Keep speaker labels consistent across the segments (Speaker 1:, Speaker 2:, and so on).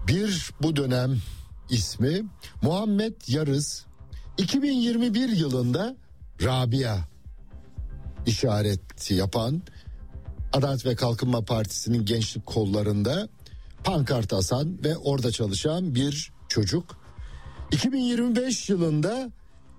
Speaker 1: Bir bu dönem ismi Muhammed Yarız, 2021 yılında Rabia işareti yapan Adalet ve Kalkınma Partisi'nin gençlik kollarında pankart asan ve orada çalışan bir çocuk. 2025 yılında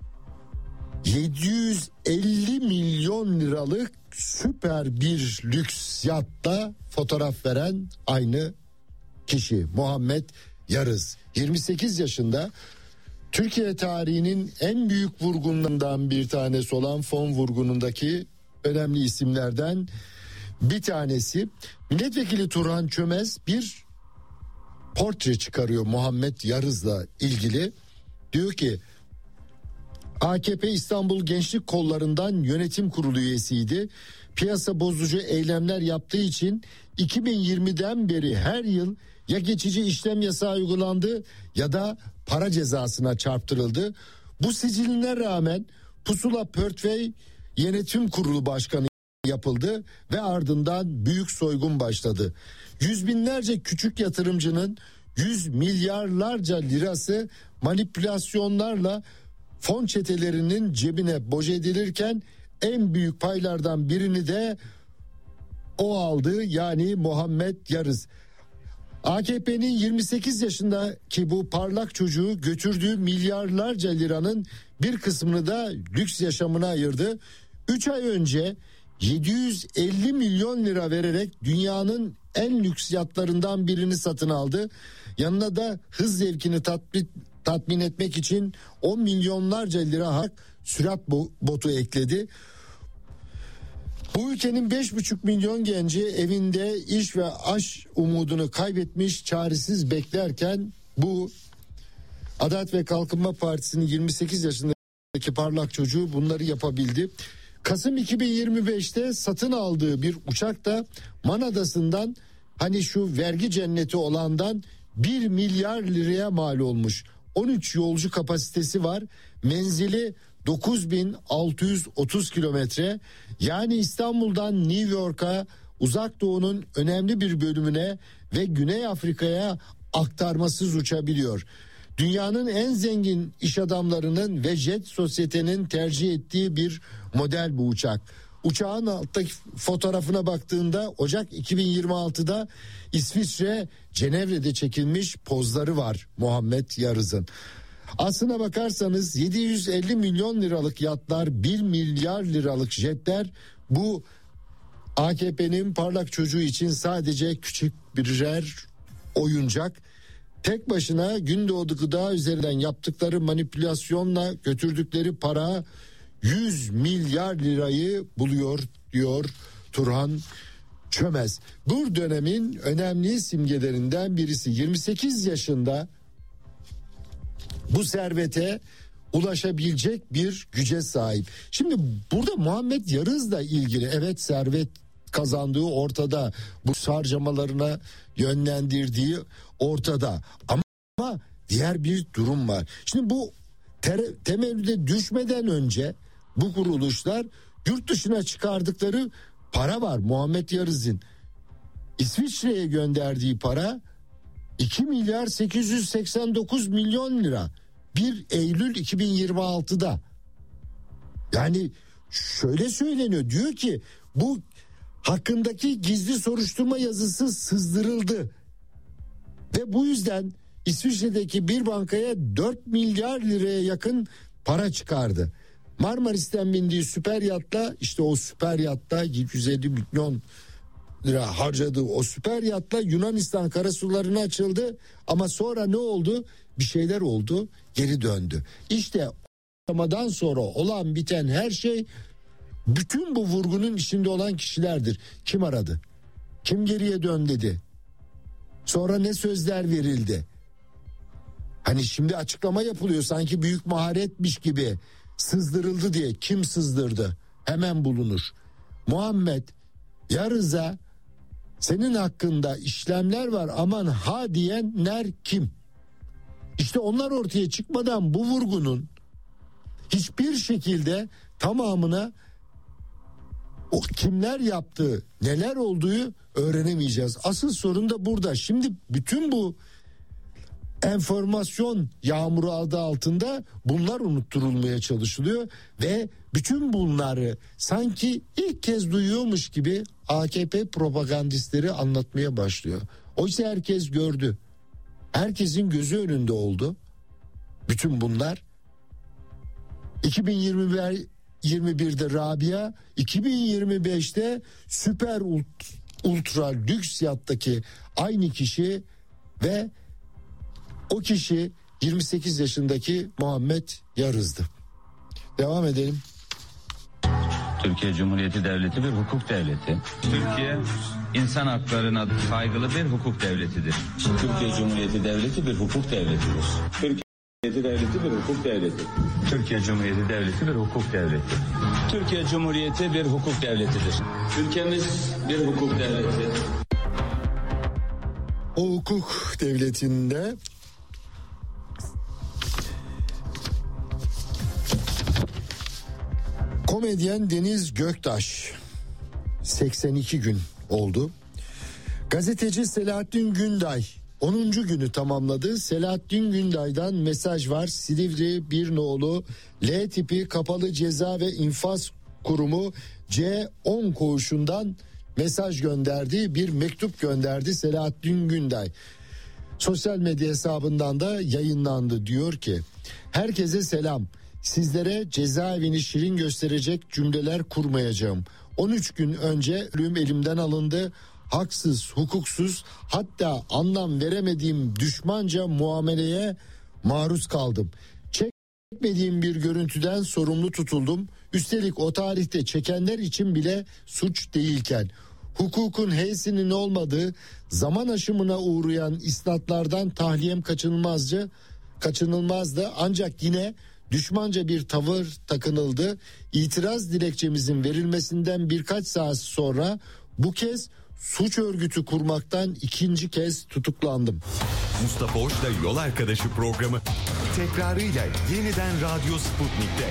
Speaker 1: 750 milyon liralık süper bir lüks yatta fotoğraf veren aynı kişi Muhammed Yarız. 28 yaşında, Türkiye tarihinin en büyük vurgunlarından bir tanesi olan fon vurgunundaki önemli isimlerden bir tanesi. Milletvekili Turhan Çömez bir portre çıkarıyor Muhammed Yarız'la ilgili. Diyor ki AKP İstanbul Gençlik Kollarından yönetim kurulu üyesiydi. Piyasa bozucu eylemler yaptığı için 2020'den beri her yıl ya geçici işlem yasağı uygulandı ya da para cezasına çarptırıldı. Bu siciline rağmen Pusula Portföy Yönetim Kurulu Başkanı yapıldı ve ardından büyük soygun başladı. Yüz binlerce küçük yatırımcının yüz milyarlarca lirası manipülasyonlarla fon çetelerinin cebine boca edilirken en büyük paylardan birini de o aldı, yani Muhammed Yarız. AKP'nin 28 yaşındaki bu parlak çocuğu götürdüğü milyarlarca liranın bir kısmını da lüks yaşamına ayırdı. 3 ay önce 750 milyon lira vererek dünyanın en lüks yatlarından birini satın aldı. Yanına da hız zevkini tatmin etmek için 10 milyonlarca lira sürat botu ekledi. Bu ülkenin 5,5 milyon genci evinde iş ve aş umudunu kaybetmiş, çaresiz beklerken bu Adalet ve Kalkınma Partisi'nin 28 yaşındaki parlak çocuğu bunları yapabildi. Kasım 2025'te satın aldığı bir uçak da Man Adası'ndan, hani şu vergi cenneti olandan 1 milyar liraya mal olmuş. 13 yolcu kapasitesi var. Menzili 9630 kilometre. Yani İstanbul'dan New York'a, Uzak Doğu'nun önemli bir bölümüne ve Güney Afrika'ya aktarmasız uçabiliyor. Dünyanın en zengin iş adamlarının ve jet sosyetenin tercih ettiği bir model bu uçak. Uçağın alttaki fotoğrafına baktığında Ocak 2026'da İsviçre Cenevre'de çekilmiş pozları var Muhammed Yarız'ın. Aslına bakarsanız 750 milyon liralık yatlar, 1 milyar liralık jetler, bu AKP'nin parlak çocuğu için sadece küçük birer oyuncak. Tek başına Gündoğdu Gıda üzerinden yaptıkları manipülasyonla götürdükleri para 100 milyar lirayı buluyor diyor Turhan Çömez. Bu dönemin önemli simgelerinden birisi. 28 yaşında bu servete ulaşabilecek bir güce sahip. Şimdi burada Muhammed Yarız'la ilgili, evet, servet kazandığı ortada, bu harcamalarına yönlendirdiği ortada, ama diğer bir durum var. Şimdi bu temelinde düşmeden önce bu kuruluşlar yurt dışına çıkardıkları para var. Muhammed Yarız'ın İsviçre'ye gönderdiği para 2 milyar 889 milyon lira 1 Eylül 2026'da. Yani şöyle söyleniyor, diyor ki bu hakkındaki gizli soruşturma yazısı sızdırıldı ve bu yüzden İsviçre'deki bir bankaya 4 milyar liraya yakın para çıkardı. Marmaris'ten bindiği süper yatla, işte o süper yatta 150 milyon lira harcadığı o süper yatla Yunanistan karasularına açıldı, ama sonra ne oldu? Bir şeyler oldu, geri döndü. İşte o sonra olan biten her şey, bütün bu vurgunun içinde olan kişilerdir. Kim aradı? Kim geriye dön dedi? Sonra ne sözler verildi? Hani şimdi açıklama yapılıyor sanki büyük maharetmiş gibi, sızdırıldı diye. Kim sızdırdı? Hemen bulunur. Muhammed Yarız'a senin hakkında işlemler var, aman ha diyenler kim? İşte onlar ortaya çıkmadan bu vurgunun hiçbir şekilde tamamına o kimler yaptığı, neler olduğu öğrenemeyeceğiz. Asıl sorun da burada. Şimdi bütün bu enformasyon yağmuru adı altında bunlar unutturulmaya çalışılıyor ve bütün bunları sanki ilk kez duyuyormuş gibi AKP propagandistleri anlatmaya başlıyor. Oysa herkes gördü. Herkesin gözü önünde oldu. Bütün bunlar 2021'de Rabia, 2025'te süper ultra lüks yattaki aynı kişi ve o kişi 28 yaşındaki Muhammed Yarız'dı. Devam edelim.
Speaker 2: Türkiye Cumhuriyeti Devleti bir hukuk devleti. Türkiye insan haklarına saygılı bir hukuk devletidir.
Speaker 3: Türkiye Cumhuriyeti Devleti bir hukuk devletidir. Türkiye Devleti bir hukuk devleti.
Speaker 2: Türkiye Cumhuriyeti Devleti bir hukuk devleti.
Speaker 3: Türkiye Cumhuriyeti bir hukuk devletidir. Ülkemiz bir hukuk devleti.
Speaker 1: O hukuk devletinde komedyen Deniz Göktaş 82 gün oldu. Gazeteci Selahattin Günday 10. günü tamamladı. Selahattin Günday'dan mesaj var. Silivri Bir Nolu L tipi kapalı ceza ve infaz kurumu C10 koğuşundan mesaj gönderdi. Bir mektup gönderdi Selahattin Günday. Sosyal medya hesabından da yayınlandı. Diyor ki: herkese selam. Sizlere cezaevini şirin gösterecek cümleler kurmayacağım. 13 gün önce ölüm elimden alındı. Haksız, hukuksuz, hatta anlam veremediğim düşmanca muameleye maruz kaldım. Çekmediğim bir görüntüden sorumlu tutuldum. Üstelik o tarihte çekenler için bile suç değilken. Hukukun H'sinin olmadığı, zaman aşımına uğrayan isnatlardan tahliyem kaçınılmazdı. Ancak yine düşmanca bir tavır takınıldı. İtiraz dilekçemizin verilmesinden birkaç saat sonra bu kez suç örgütü kurmaktan ikinci kez tutuklandım.
Speaker 4: Mustafa Hoş'la Yol Arkadaşı programı tekrarıyla yeniden Radyo Sputnik'te.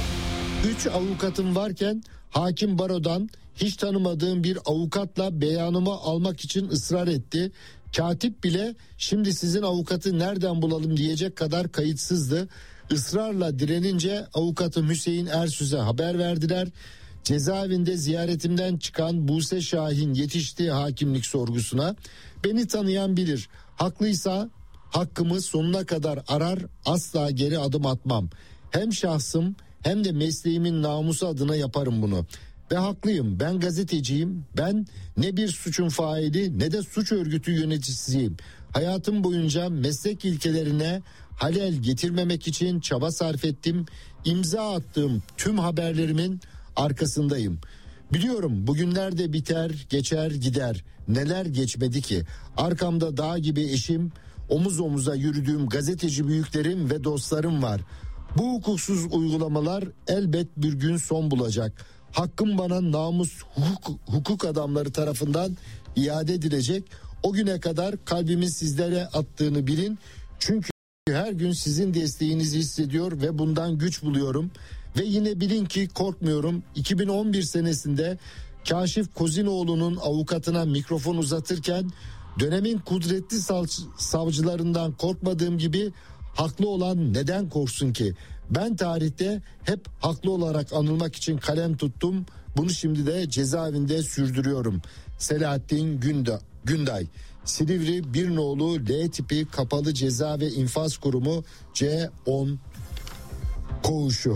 Speaker 1: 3 avukatım varken hakim barodan hiç tanımadığım bir avukatla beyanımı almak için ısrar etti. Katip bile şimdi sizin avukatı nereden bulalım diyecek kadar kayıtsızdı. Israrla direnince avukatım Hüseyin Ersüz'e haber verdiler. Cezaevinde ziyaretimden çıkan Buse Şahin yetişti hakimlik sorgusuna. Beni tanıyan bilir. Haklıysa hakkımı sonuna kadar arar, asla geri adım atmam. Hem şahsım hem de mesleğimin namusu adına yaparım bunu. Ve haklıyım, ben gazeteciyim. Ben ne bir suçun faili ne de suç örgütü yöneticisiyim. Hayatım boyunca meslek ilkelerine halel getirmemek için çaba sarf ettim. İmza attığım tüm haberlerimin arkasındayım. Biliyorum bugünler de biter, geçer, gider. Neler geçmedi ki? Arkamda dağ gibi eşim, omuz omuza yürüdüğüm gazeteci büyüklerim ve dostlarım var. Bu hukuksuz uygulamalar elbet bir gün son bulacak. Hakkım bana namus hukuk adamları tarafından iade edilecek. O güne kadar kalbimin sizlere attığını bilin. Çünkü her gün sizin desteğinizi hissediyor ve bundan güç buluyorum. Ve yine bilin ki korkmuyorum. 2011 senesinde Kaşif Kozinoğlu'nun avukatına mikrofon uzatırken dönemin kudretli savcılarından korkmadığım gibi haklı olan neden korksun ki? Ben tarihte hep haklı olarak anılmak için kalem tuttum. Bunu şimdi de cezaevinde sürdürüyorum. Selahattin Günday, Silivri Bir Nolu L tipi kapalı ceza ve infaz kurumu C10 koğuşu.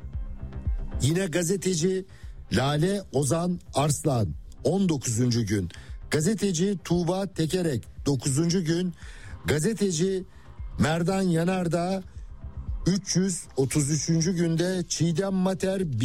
Speaker 1: Yine gazeteci Lale Ozan Arslan 19. gün. Gazeteci Tuğba Tekerek 9. gün. Gazeteci Merdan Yanardağ 333. günde. Çiğdem Mater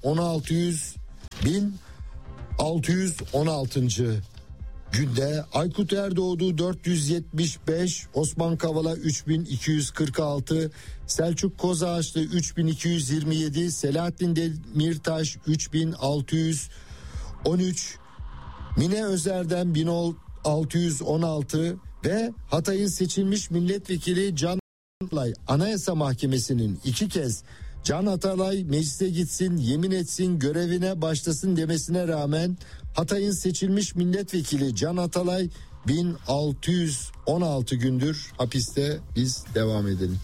Speaker 1: 1616. günde. Aykut Erdoğdu 475, Osman Kavala 3246, Selçuk Kozağaçlı 3227, Selahattin Demirtaş 3613, Mine Özer'den 1616 ve Hatay'ın seçilmiş milletvekili Can Atalay Anayasa Mahkemesi'nin 2 kez Can Atalay meclise gitsin, yemin etsin, görevine başlasın demesine rağmen Hatay'ın seçilmiş milletvekili Can Atalay 1616 gündür hapiste, biz devam edelim.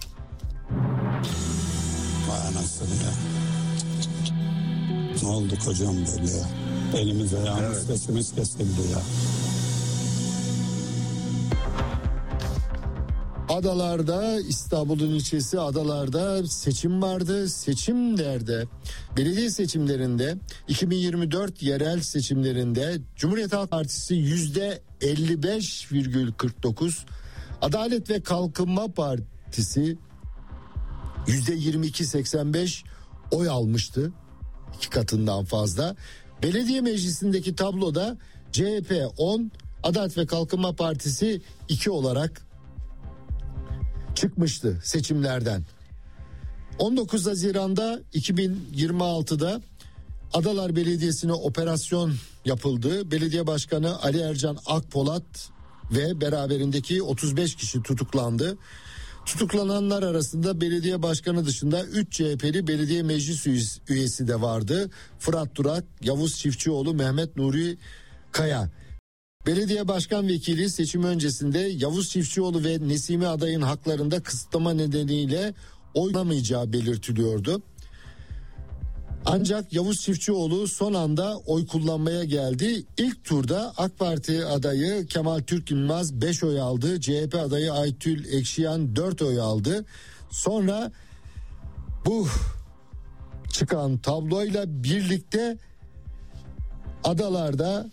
Speaker 5: Vay anasını ya. Ne oldu kocam böyle ya? Elimiz ayağımız sesimiz kesildi ya.
Speaker 1: Adalar'da, İstanbul'un ilçesi Adalar'da seçim vardı. Seçimlerde, belediye seçimlerinde, 2024 yerel seçimlerinde Cumhuriyet Halk Partisi %55,49, Adalet ve Kalkınma Partisi %22,85 oy almıştı. 2 katından fazla. Belediye meclisindeki tabloda CHP 10, Adalet ve Kalkınma Partisi 2 olarak çıkmıştı seçimlerden. 19 Haziran'da 2026'da Adalar Belediyesi'ne operasyon yapıldı. Belediye Başkanı Ali Ercan Akpolat ve beraberindeki 35 kişi tutuklandı. Tutuklananlar arasında belediye başkanı dışında 3 CHP'li belediye meclis üyesi de vardı. Fırat Durak, Yavuz Çiftçioğlu, Mehmet Nuri Kaya. Belediye başkan vekili seçim öncesinde Yavuz Çiftçioğlu ve Nesimi adayın haklarında kısıtlama nedeniyle oynamayacağı belirtiliyordu. Ancak Yavuz Çiftçioğlu son anda oy kullanmaya geldi. İlk turda AK Parti adayı Kemal Türk Yılmaz 5 oy aldı. CHP adayı Aytül Ekşiyan 4 oy aldı. Sonra bu çıkan tabloyla birlikte Adalar'da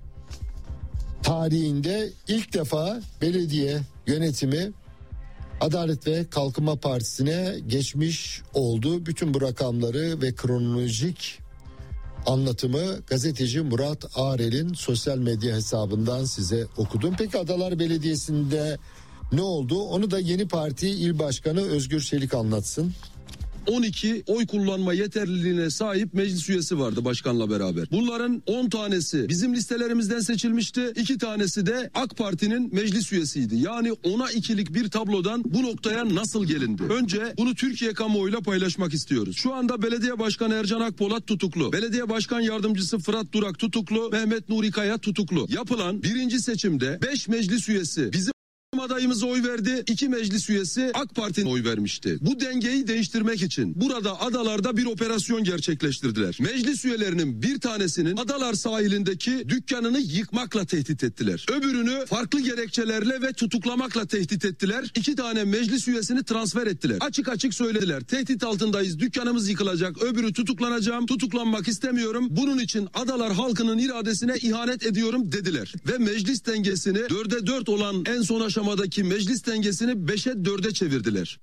Speaker 1: tarihinde ilk defa belediye yönetimi Adalet ve Kalkınma Partisi'ne geçmiş oldu. Bütün bu rakamları ve kronolojik anlatımı gazeteci Murat Ağrel'in sosyal medya hesabından size okudum. Peki Adalar Belediyesi'nde ne oldu? Onu da Yeni Parti İl Başkanı Özgür Çelik anlatsın.
Speaker 6: 12 oy kullanma yeterliliğine sahip meclis üyesi vardı başkanla beraber. Bunların 10 tanesi bizim listelerimizden seçilmişti. 2 tanesi de AK Parti'nin meclis üyesiydi. Yani 10'a 2'lik bir tablodan bu noktaya nasıl gelindi? Önce bunu Türkiye kamuoyuyla paylaşmak istiyoruz. Şu anda Belediye Başkanı Ercan Akpolat tutuklu. Belediye Başkan Yardımcısı Fırat Durak tutuklu. Mehmet Nuri Kaya tutuklu. Yapılan birinci seçimde 5 meclis üyesi bizim adayımıza oy verdi. 2 meclis üyesi AK Parti'nin oy vermişti. Bu dengeyi değiştirmek için burada Adalar'da bir operasyon gerçekleştirdiler. Meclis üyelerinin bir tanesinin Adalar sahilindeki dükkanını yıkmakla tehdit ettiler. Öbürünü farklı gerekçelerle ve tutuklamakla tehdit ettiler. 2 tane meclis üyesini transfer ettiler. Açık açık söylediler. Tehdit altındayız. Dükkanımız yıkılacak. Öbürü tutuklanacağım. Tutuklanmak istemiyorum. Bunun için Adalar halkının iradesine ihanet ediyorum dediler. Ve meclis dengesini 4'e 4 olan en son aşamadaki meclis dengesini 5'e 4'e çevirdiler.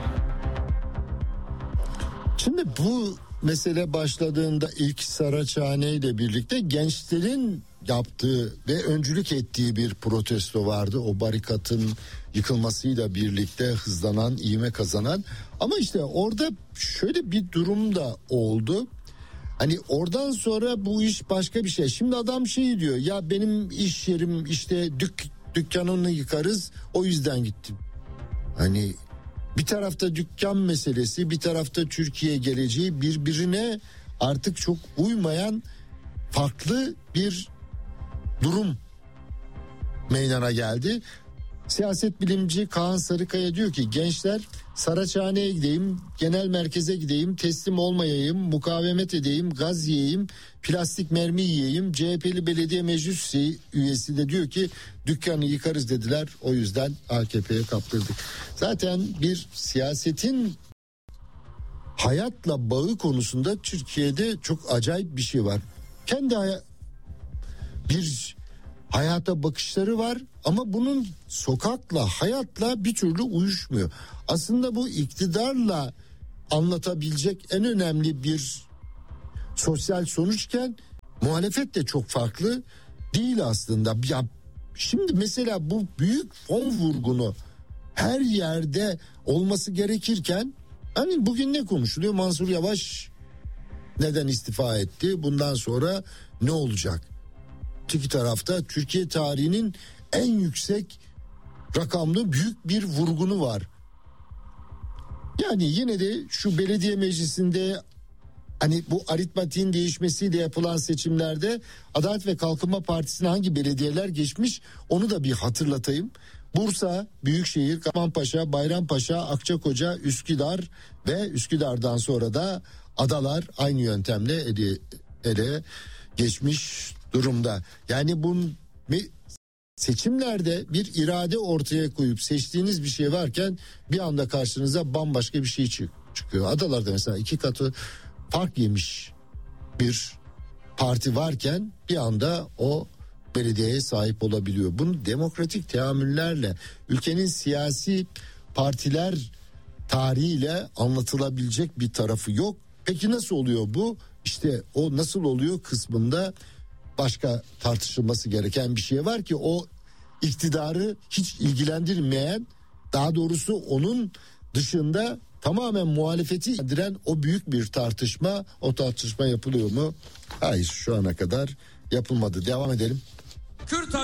Speaker 1: Şimdi bu mesele başladığında ilk Saraçhane ile birlikte gençlerin yaptığı ve öncülük ettiği bir protesto vardı. O barikatın yıkılmasıyla birlikte hızlanan, ivme kazanan. Ama işte orada şöyle bir durum da oldu. Hani oradan sonra bu iş başka bir şey. Şimdi adam şey diyor, ya benim iş yerim işte dükkanını yıkarız, o yüzden gittim. Hani bir tarafta dükkan meselesi, bir tarafta Türkiye geleceği, birbirine artık çok uymayan farklı bir durum meydana geldi. Siyaset bilimci Kaan Sarıkaya diyor ki gençler Saraçhane'ye gideyim, genel merkeze gideyim, teslim olmayayım, mukavemet edeyim, gaz yiyeyim, plastik mermi yiyeyim. CHP'li belediye meclis üyesi de diyor ki dükkanı yıkarız dediler, o yüzden AKP'ye kaptırdık. Zaten bir siyasetin hayatla bağı konusunda Türkiye'de çok acayip bir şey var. Bir hayata bakışları var ama bunun sokakla, hayatla bir türlü uyuşmuyor. Aslında bu iktidarla anlatabilecek en önemli bir sosyal sonuçken muhalefet de çok farklı değil aslında. Ya şimdi mesela bu büyük fon vurgunu her yerde olması gerekirken hani bugün ne konuşuluyor? Mansur Yavaş neden istifa etti? Bundan sonra ne olacak? İki tarafta Türkiye tarihinin en yüksek rakamlı büyük bir vurgunu var. Yani yine de şu belediye meclisinde Hani bu aritmatiğin değişmesiyle yapılan seçimlerde Adalet ve Kalkınma Partisi'ne hangi belediyeler geçmiş onu da bir hatırlatayım. Bursa, Büyükşehir, Kahramanpaşa, Bayrampaşa, Akçakoca, Üsküdar ve Üsküdar'dan sonra da adalar aynı yöntemle ele geçmiş durumda. Yani bu seçimlerde bir irade ortaya koyup seçtiğiniz bir şey varken bir anda karşınıza bambaşka bir şey çıkıyor. Adalarda mesela 2 katı fark yemiş bir parti varken bir anda o belediyeye sahip olabiliyor. Bunu demokratik teamüllerle, ülkenin siyasi partiler tarihiyle anlatılabilecek bir tarafı yok. Peki nasıl oluyor bu? İşte o nasıl oluyor kısmında başka tartışılması gereken bir şey var ki o iktidarı hiç ilgilendirmeyen, daha doğrusu onun dışında tamamen muhalefeti ilgilendiren o büyük bir tartışma. O tartışma yapılıyor mu? Hayır, şu ana kadar yapılmadı. Devam edelim.
Speaker 7: Kürt